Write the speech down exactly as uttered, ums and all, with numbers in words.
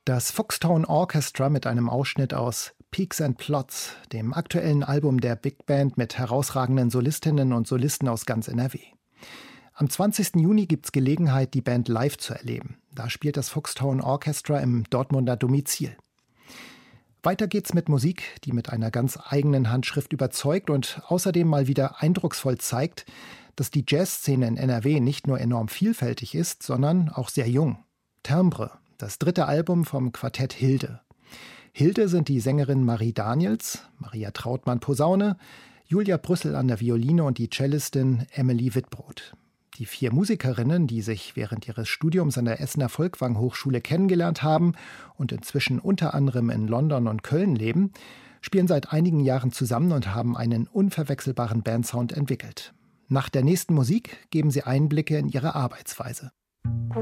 Das Foxtone Orchestra mit einem Ausschnitt aus Peaks and Plots, dem aktuellen Album der Big Band mit herausragenden Solistinnen und Solisten aus ganz N R W. Am zwanzigsten Juni gibt es Gelegenheit, die Band live zu erleben. Da spielt das Foxtone Orchestra im Dortmunder Domizil. Weiter geht's mit Musik, die mit einer ganz eigenen Handschrift überzeugt und außerdem mal wieder eindrucksvoll zeigt, dass die Jazzszene in N R W nicht nur enorm vielfältig ist, sondern auch sehr jung. Timbre, das dritte Album vom Quartett Hilde. Hilde sind die Sängerin Marie Daniels, Maria Trautmann Posaune, Julia Brüssel an der Violine und die Cellistin Emily Wittbrod. Die vier Musikerinnen, die sich während ihres Studiums an der Essener Folkwang-Hochschule kennengelernt haben und inzwischen unter anderem in London und Köln leben, spielen seit einigen Jahren zusammen und haben einen unverwechselbaren Bandsound entwickelt. Nach der nächsten Musik geben sie Einblicke in ihre Arbeitsweise.